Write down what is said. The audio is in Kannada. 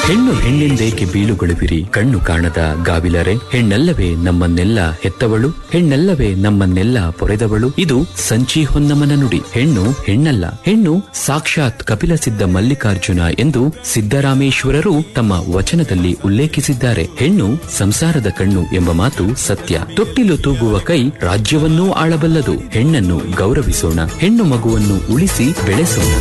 ಹೆಣ್ಣು ಹೆಣ್ಣೆಂದೇಕೆ ಬೀಳುಗೊಳುವಿರಿ ಕಣ್ಣು ಕಾಣದ ಗಾವಿಲರೆ, ಹೆಣ್ಣಲ್ಲವೇ ನಮ್ಮನ್ನೆಲ್ಲ ಹೆತ್ತವಳು, ಹೆಣ್ಣಲ್ಲವೇ ನಮ್ಮನ್ನೆಲ್ಲ ಪೊರೆದವಳು. ಇದು ಸಂಚಿ ಹೊನ್ನಮನ ನುಡಿ. ಹೆಣ್ಣು ಹೆಣ್ಣಲ್ಲ, ಹೆಣ್ಣು ಸಾಕ್ಷಾತ್ ಕಪಿಲ ಸಿದ್ಧ ಮಲ್ಲಿಕಾರ್ಜುನ ಎಂದು ಸಿದ್ದರಾಮೇಶ್ವರರು ತಮ್ಮ ವಚನದಲ್ಲಿ ಉಲ್ಲೇಖಿಸಿದ್ದಾರೆ. ಹೆಣ್ಣು ಸಂಸಾರದ ಕಣ್ಣು ಎಂಬ ಮಾತು ಸತ್ಯ. ತೊಟ್ಟಿಲು ತೂಗುವ ಕೈ ರಾಜ್ಯವನ್ನೂ ಆಳಬಲ್ಲದು. ಹೆಣ್ಣನ್ನು ಗೌರವಿಸೋಣ, ಹೆಣ್ಣು ಮಗುವನ್ನು ಉಳಿಸಿ ಬೆಳೆಸೋಣ.